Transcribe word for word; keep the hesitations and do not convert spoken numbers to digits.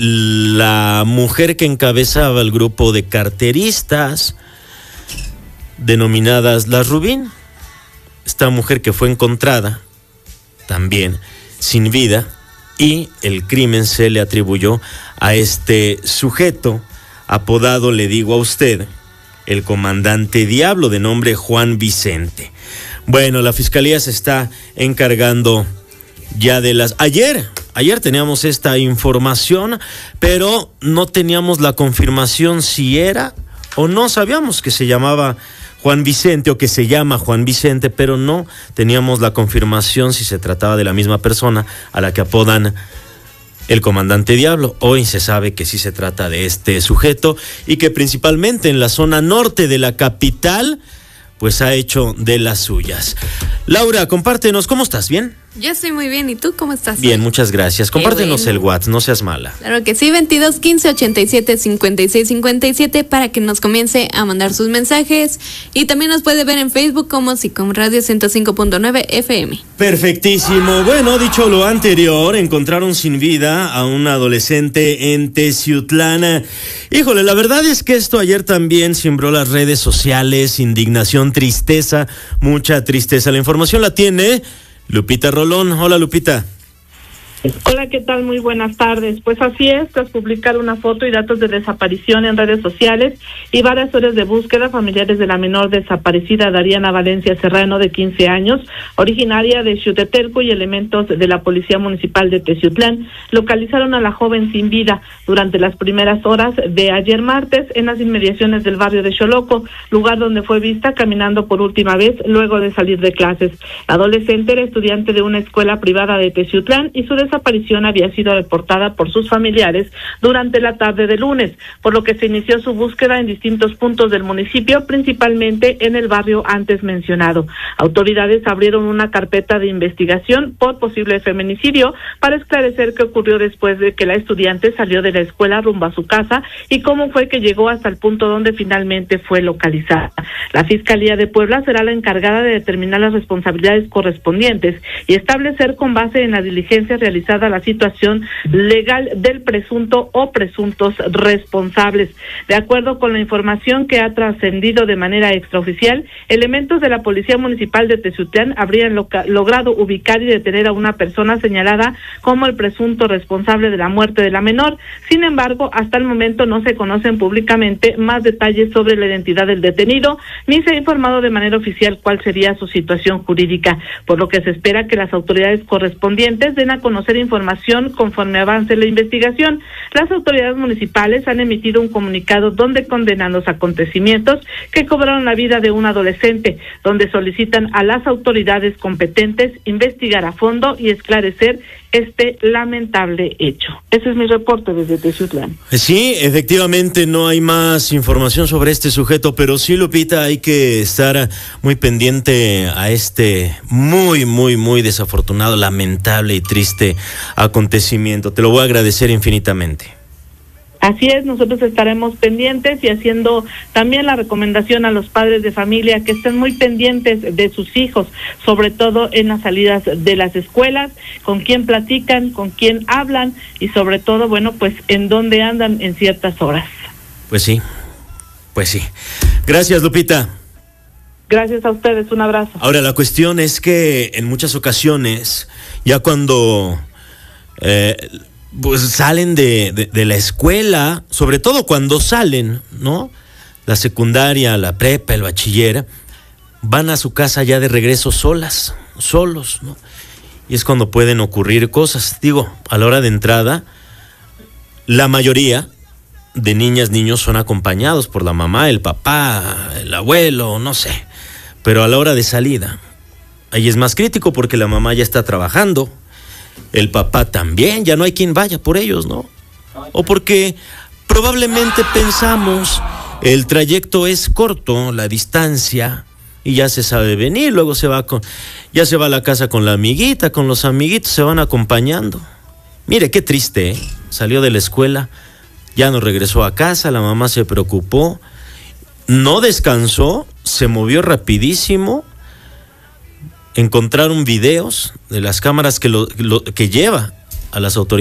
la mujer que encabezaba el grupo de carteristas denominadas las Rubín. Esta mujer que fue encontrada también sin vida, y el crimen se le atribuyó a este sujeto apodado, le digo a usted, el comandante Diablo, de nombre Juan Vicente. Bueno, la fiscalía se está encargando ya de las... Ayer, ayer teníamos esta información, pero no teníamos la confirmación si era o no. Sabíamos que se llamaba Juan Vicente o que se llama Juan Vicente, pero no teníamos la confirmación si se trataba de la misma persona a la que apodan el comandante Diablo. Hoy se sabe que sí se trata de este sujeto y que principalmente en la zona norte de la capital pues ha hecho de las suyas. Laura, compártenos, ¿cómo estás? ¿Bien? Yo estoy muy bien, ¿y tú cómo estás? Bien, muchas gracias. Compártenos bueno. el WhatsApp, no seas mala. Claro que sí, veintidós quince ochenta y siete cincuenta y seis cincuenta y siete para que nos comience a mandar sus mensajes, y también nos puede ver en Facebook como Sicom Radio ciento cinco punto nueve F M. Perfectísimo. Bueno, dicho lo anterior, encontraron sin vida a un adolescente en Teciutlán. Híjole, la verdad es que esto ayer también cimbró las redes sociales, indignación, tristeza, mucha tristeza. La información la tiene Lupita Rolón. Hola, Lupita. Hola, ¿qué tal? Muy buenas tardes. Pues así es, tras publicar una foto y datos de desaparición en redes sociales y varias horas de búsqueda, familiares de la menor desaparecida Dariana Valencia Serrano, de quince años, originaria de Xutetelco, y elementos de la Policía Municipal de Teciutlán localizaron a la joven sin vida durante las primeras horas de ayer martes en las inmediaciones del barrio de Xoloco, lugar donde fue vista caminando por última vez luego de salir de clases. La adolescente era estudiante de una escuela privada de Teciutlán y su desaparición había sido reportada por sus familiares durante la tarde de lunes, por lo que se inició su búsqueda en distintos puntos del municipio, principalmente en el barrio antes mencionado. Autoridades abrieron una carpeta de investigación por posible feminicidio para esclarecer qué ocurrió después de que la estudiante salió de la escuela rumbo a su casa y cómo fue que llegó hasta el punto donde finalmente fue localizada. La Fiscalía de Puebla será la encargada de determinar las responsabilidades correspondientes y establecer, con base en la diligencia realizada, la situación legal del presunto o presuntos responsables. De acuerdo con la información que ha trascendido de manera extraoficial, elementos de la Policía Municipal de Teciutlán habrían loca- logrado ubicar y detener a una persona señalada como el presunto responsable de la muerte de la menor. Sin embargo, hasta el momento no se conocen públicamente más detalles sobre la identidad del detenido, ni se ha informado de manera oficial cuál sería su situación jurídica, por lo que se espera que las autoridades correspondientes den a conocer información conforme avance la investigación. Las autoridades municipales han emitido un comunicado donde condenan los acontecimientos que cobraron la vida de un adolescente, donde solicitan a las autoridades competentes investigar a fondo y esclarecer este lamentable hecho. Ese es mi reporte desde Teciutlán. Sí, efectivamente no hay más información sobre este sujeto, pero sí, Lupita, hay que estar muy pendiente a este muy, muy, muy desafortunado, lamentable y triste acontecimiento. Te lo voy a agradecer infinitamente. Así es, nosotros estaremos pendientes y haciendo también la recomendación a los padres de familia que estén muy pendientes de sus hijos, sobre todo en las salidas de las escuelas, con quién platican, con quién hablan y sobre todo, bueno, pues en dónde andan en ciertas horas. Pues sí, pues sí. Gracias, Lupita. Gracias a ustedes, un abrazo. Ahora, la cuestión es que en muchas ocasiones, ya cuando eh, pues salen de, de, de la escuela, sobre todo cuando salen, ¿no? La secundaria, la prepa, el bachiller, van a su casa ya de regreso solas, solos, ¿no? Y es cuando pueden ocurrir cosas. Digo, a la hora de entrada, la mayoría de niñas, niños son acompañados por la mamá, el papá, el abuelo, no sé. Pero a la hora de salida, ahí es más crítico porque la mamá ya está trabajando, el papá también, ya no hay quien vaya por ellos, ¿no? O porque probablemente pensamos el trayecto es corto, la distancia, y ya se sabe venir, luego se va con, ya se va a la casa con la amiguita, con los amiguitos, se van acompañando. Mire, qué triste, ¿eh? Salió de la escuela, ya no regresó a casa, la mamá se preocupó, no descansó, se movió rapidísimo. Encontraron videos de las cámaras que, lo, lo, que lleva a las autoridades